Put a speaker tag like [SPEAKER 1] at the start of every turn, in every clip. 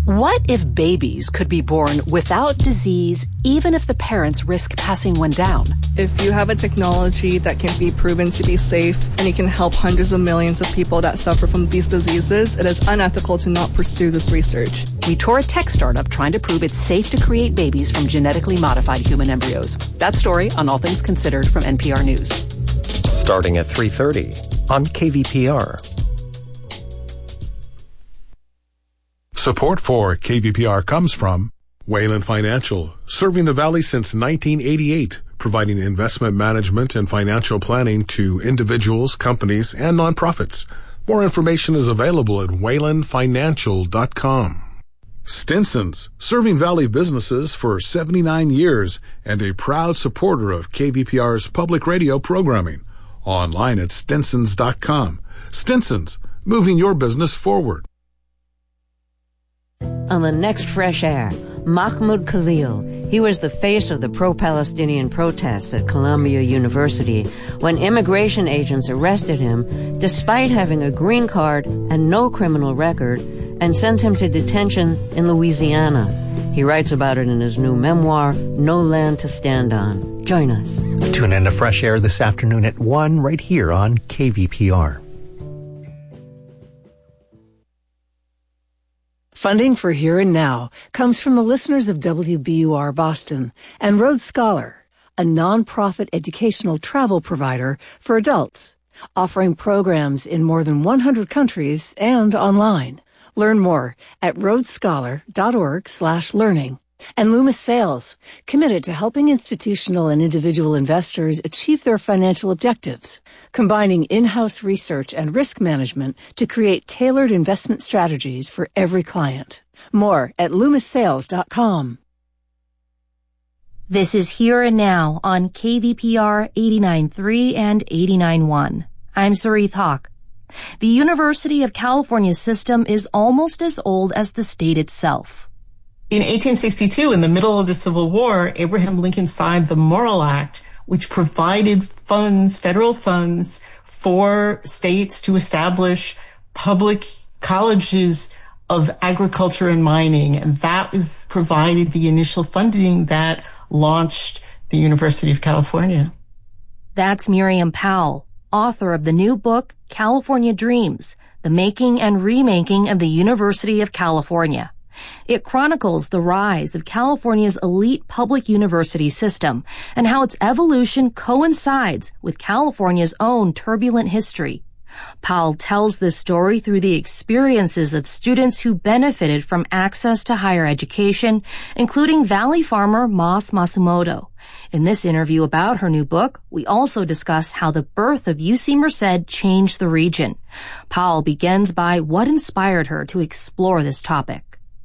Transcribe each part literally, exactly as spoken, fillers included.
[SPEAKER 1] What if babies could be born without disease, even if the parents risk passing one down?
[SPEAKER 2] If you have a technology that can be proven to be safe and it can help hundreds of millions of people that suffer from these diseases, it is unethical to not pursue this research.
[SPEAKER 1] We tour a tech startup trying to prove it's safe to create babies from genetically modified human embryos. That story on All Things Considered from N P R News.
[SPEAKER 3] Starting at three thirty on K V P R.
[SPEAKER 4] Support for K V P R comes from Wayland Financial, serving the Valley since nineteen eighty-eight, providing investment management and financial planning to individuals, companies, and nonprofits. More information is available at wayland financial dot com. Stinson's, serving Valley businesses for seventy-nine years and a proud supporter of K V P R's public radio programming. Online at stinsons dot com. Stinson's, moving your business forward.
[SPEAKER 5] On the next Fresh Air, Mahmoud Khalil. He was the face of the pro-Palestinian protests at Columbia University when immigration agents arrested him despite having a green card and no criminal record and sent him to detention in Louisiana. He writes about it in his new memoir, No Land to Stand On. Join us.
[SPEAKER 6] Tune in to Fresh Air this afternoon at one right here on K V P R.
[SPEAKER 7] Funding for Here and Now comes from the listeners of W B U R Boston and Road Scholar, a nonprofit educational travel provider for adults, offering programs in more than one hundred countries and online. Learn more at roadscholar.org slash learning. And Loomis Sales, committed to helping institutional and individual investors achieve their financial objectives, combining in-house research and risk management to create tailored investment strategies for every client. More at loomis sales dot com.
[SPEAKER 8] This is Here and Now on K V P R eighty-nine point three and eighty-nine point one. I'm Sarith Hawk. The University of California system is almost as old as the state itself.
[SPEAKER 9] In eighteen sixty-two, in the middle of the Civil War, Abraham Lincoln signed the Morrill Act, which provided funds, federal funds, for states to establish public colleges of agriculture and mining. And that was provided the initial funding that launched the University of California.
[SPEAKER 8] That's Miriam Powell, author of the new book, California Dreams, The Making and Remaking of the University of California. It chronicles the rise of California's elite public university system and how its evolution coincides with California's own turbulent history. Powell tells this story through the experiences of students who benefited from access to higher education, including Valley farmer Mas Masumoto. In this interview about her new book, we also discuss how the birth of U C Merced changed the region. Powell begins by what inspired her to explore this topic.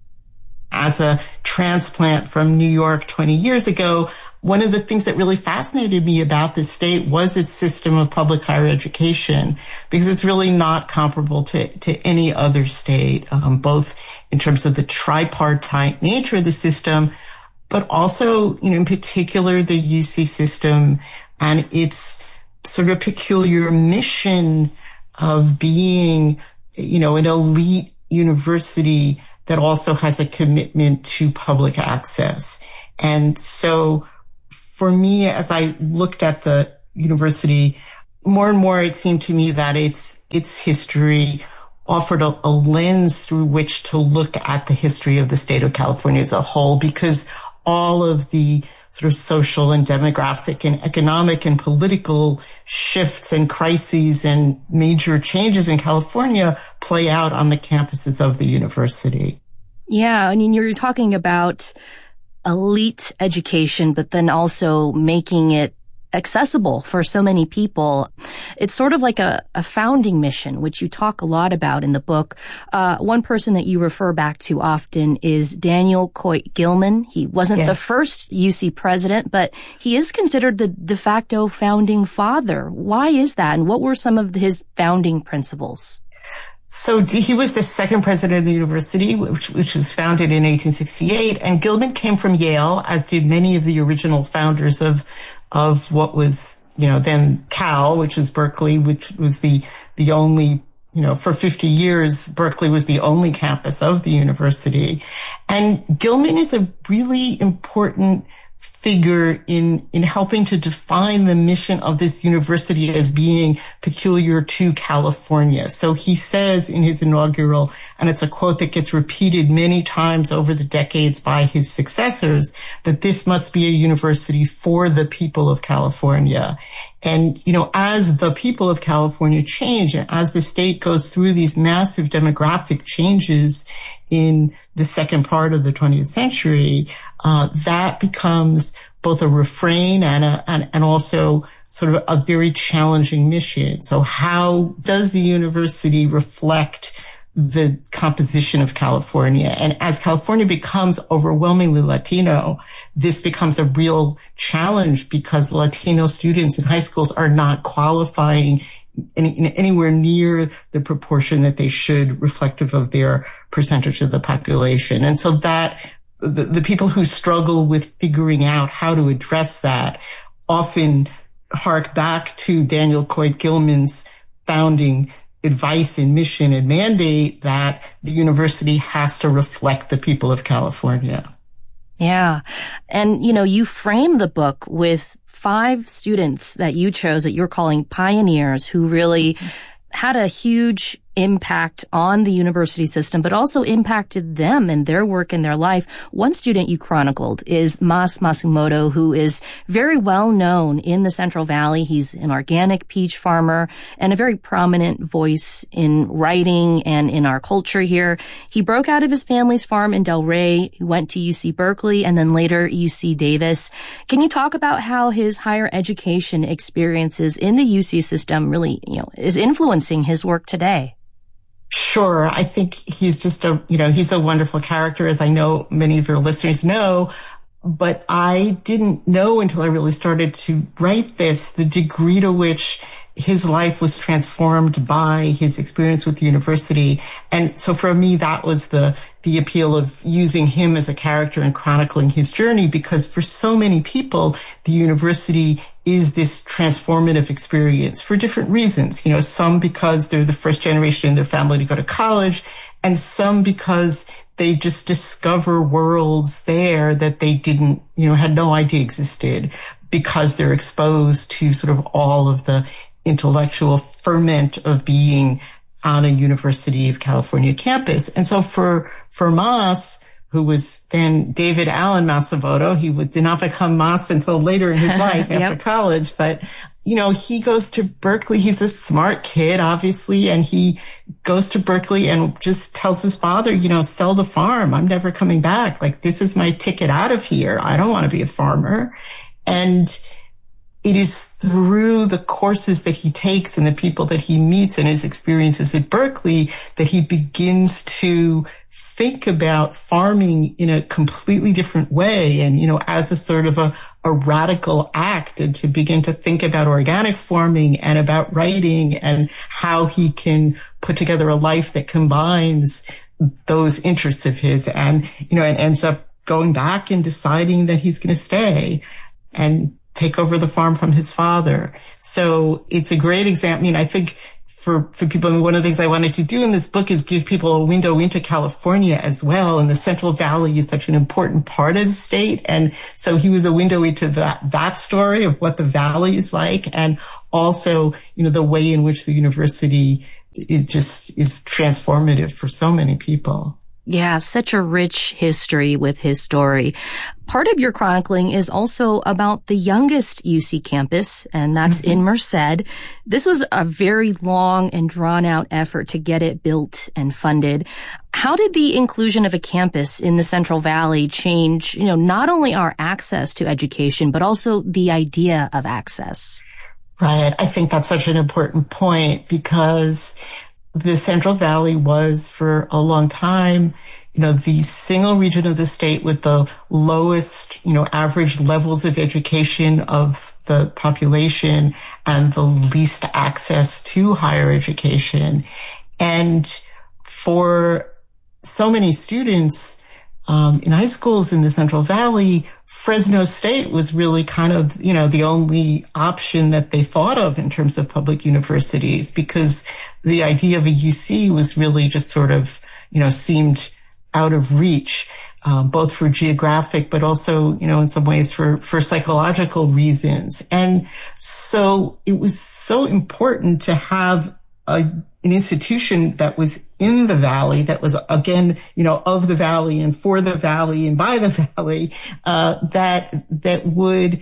[SPEAKER 9] As a transplant from New York twenty years ago, one of the things that really fascinated me about this state was its system of public higher education, because it's really not comparable to, to any other state, um, both in terms of the tripartite nature of the system, but also, you know, in particular, the U C system and its sort of peculiar mission of being, you know, an elite university that also has a commitment to public access. And so for me, as I looked at the university, more and more it seemed to me that its its history offered a, a lens through which to look at the history of the state of California as a whole, because all of the sort of social and demographic and economic and political shifts and crises and major changes in California play out on the campuses of the university.
[SPEAKER 8] Yeah, I mean, you're talking about elite education, but then also making it accessible for so many people. It's sort of like a, a founding mission, which you talk a lot about in the book. Uh, one person that you refer back to often is Daniel Coit Gilman. He wasn't yes. the first U C president, but he is considered the de facto founding father. Why is that? And what were some of his founding principles?
[SPEAKER 9] So he was the second president of the university, which, which was founded in eighteen sixty-eight. And Gilman came from Yale, as did many of the original founders of of what was, you know, then Cal, which was Berkeley, which was the the only you know, for fifty years, Berkeley was the only campus of the university. And Gilman is a really important figure in, in helping to define the mission of this university as being peculiar to California. So he says in his inaugural, and it's a quote that gets repeated many times over the decades by his successors, that this must be a university for the people of California. And, you know, as the people of California change, and as the state goes through these massive demographic changes in the second part of the twentieth century, uh, that becomes both a refrain and a, and, and also sort of a very challenging mission. So how does the university reflect the composition of California? And as California becomes overwhelmingly Latino, this becomes a real challenge because Latino students in high schools are not qualifying any, anywhere near the proportion that they should, reflective of their percentage of the population. And so that the, the people who struggle with figuring out how to address that often hark back to Daniel Coit Gilman's founding advice and mission and mandate that the university has to reflect the people of California.
[SPEAKER 8] Yeah. And, you know, you frame the book with five students that you chose that you're calling pioneers who really had a huge impact on the university system, but also impacted them and their work in their life. One student you chronicled is Mas Masumoto, who is very well known in the Central Valley. He's an organic peach farmer and a very prominent voice in writing and in our culture here. He broke out of his family's farm in Delray, went to U C Berkeley, and then later U C Davis. Can you talk about how his higher education experiences in the U C system really, you know, is influencing his work today?
[SPEAKER 9] Sure. I think he's just a, you know, he's a wonderful character, as I know many of your listeners know. But I didn't know until I really started to write this, the degree to which his life was transformed by his experience with the university. And so for me, that was the, the appeal of using him as a character and chronicling his journey, because for so many people, the university is this transformative experience for different reasons. You know, some because they're the first generation in their family to go to college, and some because they just discover worlds there that they didn't, you know, had no idea existed, because they're exposed to sort of all of the intellectual ferment of being on a University of California campus. And so for, for Mas, who was then David Allen Masumoto, he would, did not become Mas until later in his life after yep. college, but you know, he goes to Berkeley. He's a smart kid, obviously, and he goes to Berkeley and just tells his father, you know, sell the farm. I'm never coming back. Like, this is my ticket out of here. I don't want to be a farmer. And it is through the courses that he takes and the people that he meets and his experiences at Berkeley that he begins to think about farming in a completely different way, and, you know, as a sort of a, a radical act, and to begin to think about organic farming and about writing and how he can put together a life that combines those interests of his, and, you know, and ends up going back and deciding that he's going to stay and take over the farm from his father. So it's a great example. I mean, I think For, for people, I mean, one of the things I wanted to do in this book is give people a window into California as well. And the Central Valley is such an important part of the state. And so he was a window into that, that story of what the valley is like. And also, you know, the way in which the university is just, is transformative for so many people.
[SPEAKER 8] Yeah, such a rich history with his story. Part of your chronicling is also about the youngest U C campus, and that's mm-hmm. in Merced. This was a very long and drawn-out effort to get it built and funded. How did the inclusion of a campus in the Central Valley change, you know, not only our access to education, but also the idea of access?
[SPEAKER 9] Right. I think that's such an important point, because the Central Valley was for a long time, you know, the single region of the state with the lowest, you know, average levels of education of the population and the least access to higher education. And for so many students, um, in high schools in the Central Valley, Fresno State was really kind of, you know, the only option that they thought of in terms of public universities, because the idea of a U C was really just sort of, you know, seemed out of reach, um, both for geographic, but also, you know, in some ways for, for psychological reasons. And so it was so important to have a, an institution that was in the Valley, that was, again, you know, of the Valley and for the Valley and by the Valley, uh, that, that would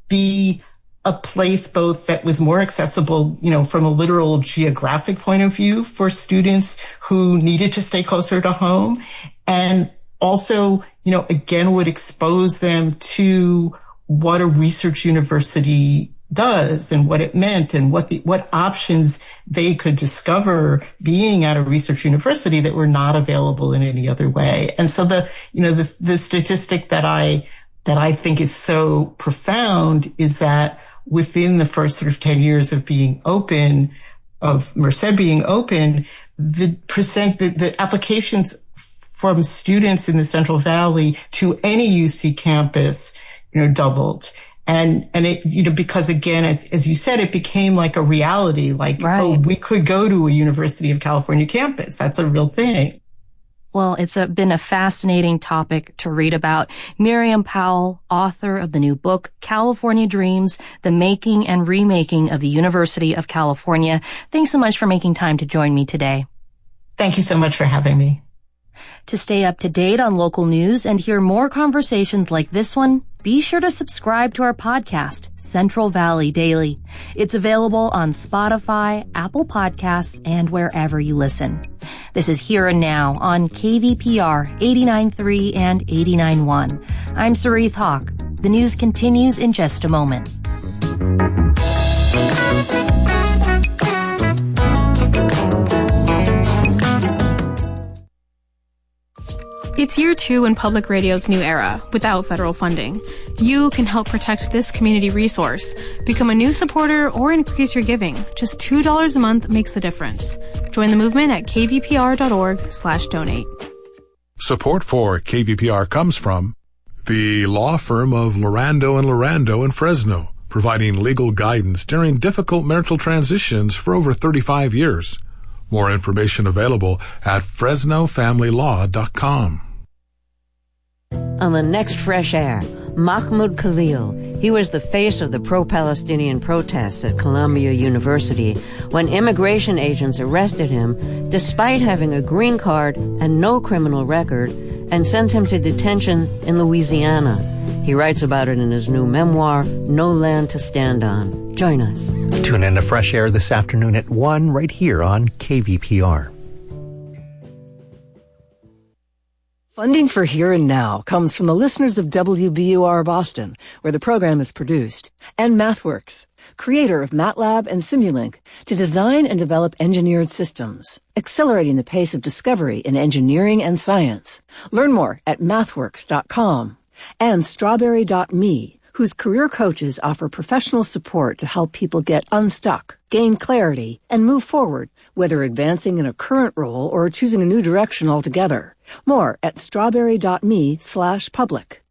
[SPEAKER 9] be a place both that was more accessible, you know, from a literal geographic point of view for students who needed to stay closer to home, and also, you know, again, would expose them to what a research university does and what it meant and what the, what options they could discover being at a research university that were not available in any other way. And so the, you know, the, the statistic that I, that I think is so profound is that within the first sort of ten years of being open, of Merced being open, the percent, the, the applications from students in the Central Valley to any U C campus, you know, doubled. And, and it, you know, because again, as, as you said, it became like a reality, like, right. Oh, we could go to a University of California campus. That's a real thing.
[SPEAKER 8] Well, it's a, been a fascinating topic to read about. Miriam Powell, author of the new book, California Dreams, The Making and Remaking of the University of California. Thanks so much for making time to join me today.
[SPEAKER 9] Thank you so much for having me.
[SPEAKER 8] To stay up to date on local news and hear more conversations like this one, be sure to subscribe to our podcast, Central Valley Daily. It's available on Spotify, Apple Podcasts, and wherever you listen. This is Here and Now on K V P R eighty-nine point three and eighty-nine point one. I'm Sarith Hawk. The news continues in just a moment.
[SPEAKER 10] It's year two in public radio's new era, without federal funding. You can help protect this community resource. Become a new supporter or increase your giving. Just two dollars a month makes a difference. Join the movement at kvpr.org slash donate.
[SPEAKER 4] Support for K V P R comes from the law firm of Lorando and Lorando in Fresno, providing legal guidance during difficult marital transitions for over thirty-five years. More information available at fresno family law dot com.
[SPEAKER 5] On the next Fresh Air, Mahmoud Khalil. He was the face of the pro-Palestinian protests at Columbia University when immigration agents arrested him despite having a green card and no criminal record and sent him to detention in Louisiana. He writes about it in his new memoir, No Land to Stand On. Join us.
[SPEAKER 6] Tune in to Fresh Air this afternoon at one right here on K V P R.
[SPEAKER 7] Funding for Here and Now comes from the listeners of W B U R Boston, where the program is produced, and MathWorks, creator of MATLAB and Simulink, to design and develop engineered systems, accelerating the pace of discovery in engineering and science. Learn more at mathworks dot com. And Strawberry dot me, whose career coaches offer professional support to help people get unstuck, gain clarity, and move forward, whether advancing in a current role or choosing a new direction altogether. More at strawberry dot me slash public.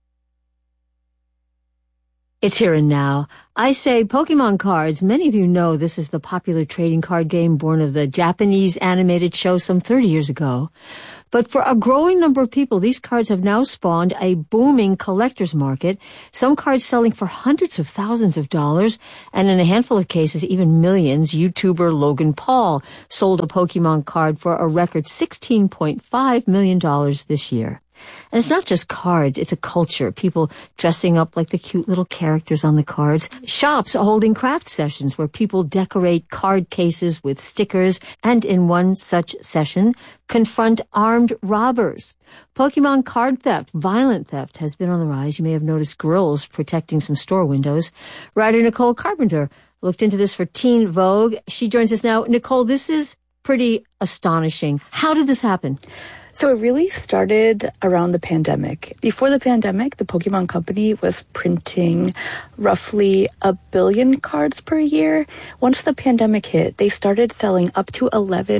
[SPEAKER 11] It's Here and Now. I say Pokemon cards. Many of you know this is the popular trading card game born of the Japanese animated show some thirty years ago. But for a growing number of people, these cards have now spawned a booming collector's market, some cards selling for hundreds of thousands of dollars, and in a handful of cases, even millions. YouTuber Logan Paul sold a Pokemon card for a record sixteen point five million dollars this year. And it's not just cards, it's a culture. People dressing up like the cute little characters on the cards. Shops holding craft sessions where people decorate card cases with stickers and in one such session, confront armed robbers. Pokemon card theft, violent theft, has been on the rise. You may have noticed grills protecting some store windows. Writer Nicole Carpenter looked into this for Teen Vogue. She joins us now. Nicole, this is pretty astonishing. How did this happen?
[SPEAKER 12] So it really started around the pandemic. Before the pandemic, the Pokemon Company was printing roughly a billion cards per year. Once the pandemic hit, they started selling up to eleven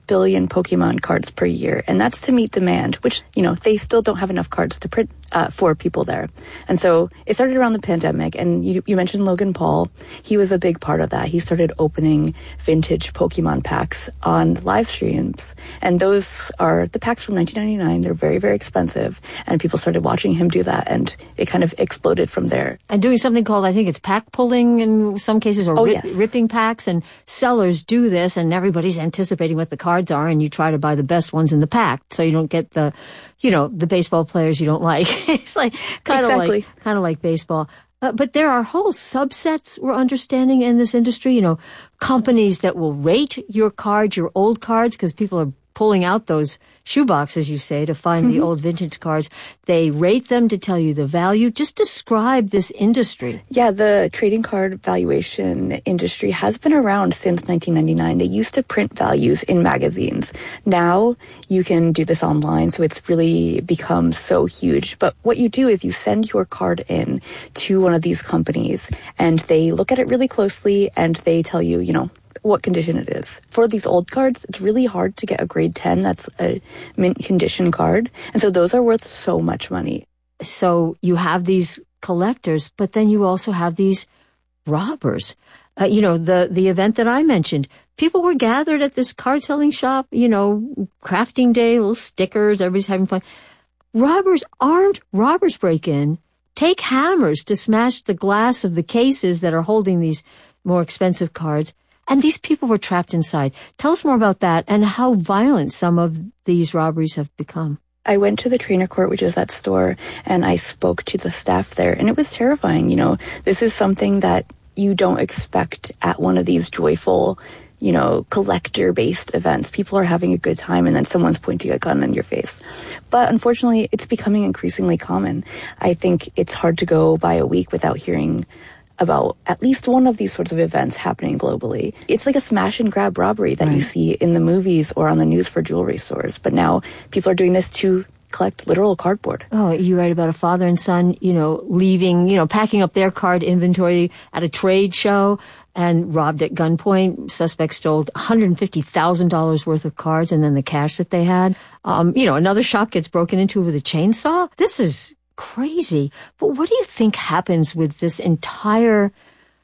[SPEAKER 12] billion Pokemon cards per year. And that's to meet demand, which, you know, they still don't have enough cards to print uh, for people there. And so it started around the pandemic. And you, you mentioned Logan Paul. He was a big part of that. He started opening vintage Pokemon packs on live streams. And those are the packs from nineteen ninety-nine. They're very, very expensive. And people started watching him do that. And it kind of exploded from there.
[SPEAKER 11] And doing something called, I think it's pack pulling in some cases, or
[SPEAKER 12] oh,
[SPEAKER 11] rip,
[SPEAKER 12] yes.
[SPEAKER 11] ripping packs. And sellers do this, and everybody's anticipating what the cards are, and you try to buy the best ones in the pack so you don't get the, you know, the baseball players you don't like. It's like kind of
[SPEAKER 12] exactly.
[SPEAKER 11] like kind of like baseball. Uh, but there are whole subsets we're understanding in this industry. You know, companies that will rate your cards, your old cards, because people are pulling out those shoebox, as you say, to find mm-hmm. the old vintage cards. They rate them to tell you the value. Just describe this industry.
[SPEAKER 12] Yeah, the trading card valuation industry has been around since nineteen ninety-nine. They used to print values in magazines. Now you can do this online, so it's really become so huge. But what you do is you send your card in to one of these companies, and they look at it really closely, and they tell you, you know, what condition it is. For these old cards, it's really hard to get a grade ten. That's a mint condition card. And so those are worth so much money.
[SPEAKER 11] So you have these collectors, but then you also have these robbers. Uh, you know, the, the event that I mentioned, people were gathered at this card selling shop, you know, crafting day, little stickers, everybody's having fun. Robbers, armed robbers break in, take hammers to smash the glass of the cases that are holding these more expensive cards. And these people were trapped inside. Tell us more about that and how violent some of these robberies have become.
[SPEAKER 12] I went to the Trainer Court, which is that store, and I spoke to the staff there, and it was terrifying. You know, this is something that you don't expect at one of these joyful, you know, collector-based events. People are having a good time, and then someone's pointing a gun in your face. But unfortunately, it's becoming increasingly common. I think it's hard to go by a week without hearing about at least one of these sorts of events happening globally. It's like a smash and grab robbery that right. you see in the movies or on the news for jewelry stores. But now people are doing this to collect literal cardboard.
[SPEAKER 11] Oh, you write about a father and son, you know, leaving, you know, packing up their card inventory at a trade show and robbed at gunpoint. Suspects stole one hundred fifty thousand dollars worth of cards and then the cash that they had. Um, you know, another shop gets broken into with a chainsaw. This is crazy. But what do you think happens with this entire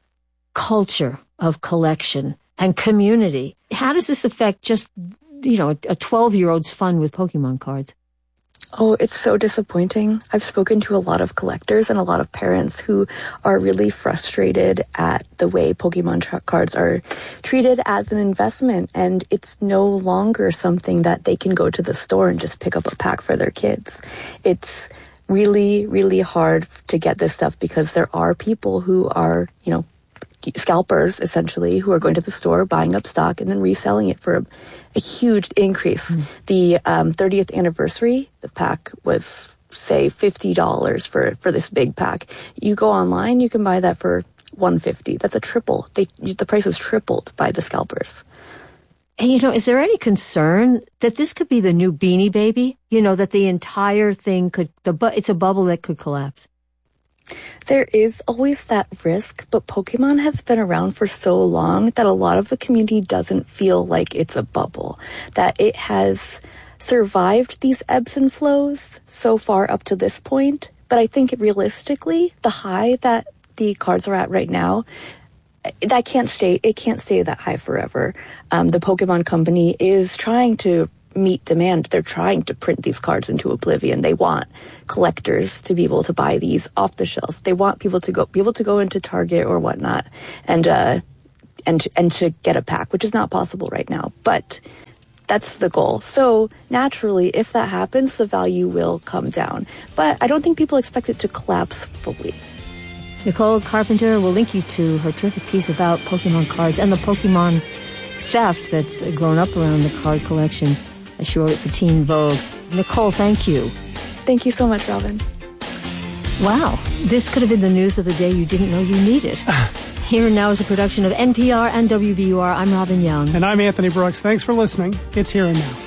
[SPEAKER 11] culture of collection and community? How does this affect just, you know, a twelve-year-old's fun with Pokemon cards?
[SPEAKER 12] Oh, it's so disappointing. I've spoken to a lot of collectors and a lot of parents who are really frustrated at the way Pokemon tra- cards are treated as an investment, and it's no longer something that they can go to the store and just pick up a pack for their kids. It's really, really hard to get this stuff because there are people who are, you know, scalpers, essentially, who are going to the store, buying up stock, and then reselling it for a, a huge increase. Mm. The um, thirtieth anniversary, the pack was, say, fifty dollars for, for this big pack. You go online, you can buy that for one hundred fifty dollars. That's a triple. They, the price is tripled by the scalpers.
[SPEAKER 11] And, you know, is there any concern that this could be the new Beanie Baby? You know, that the entire thing could, the bu- it's a bubble that could collapse.
[SPEAKER 12] There is always that risk, but Pokemon has been around for so long that a lot of the community doesn't feel like it's a bubble, that it has survived these ebbs and flows so far up to this point. But I think realistically, the high that the cards are at right now, that can't stay, it can't stay that high forever. Um, the Pokemon Company is trying to meet demand. They're trying to print these cards into oblivion. They want collectors to be able to buy these off the shelves. They want people to go, be able to go into Target or whatnot and, uh, and, and to get a pack, which is not possible right now. But that's the goal. So naturally, if that happens, the value will come down. But I don't think people expect it to collapse fully.
[SPEAKER 11] Nicole Carpenter will link you to her terrific piece about Pokemon cards and the Pokemon theft that's grown up around the card collection. She wrote it for Teen Vogue. Nicole, thank you.
[SPEAKER 12] Thank you so much, Robin.
[SPEAKER 11] Wow, this could have been the news of the day you didn't know you needed. Here and Now is a production of N P R and W B U R. I'm Robin Young.
[SPEAKER 13] And I'm Anthony Brooks. Thanks for listening. It's Here and Now.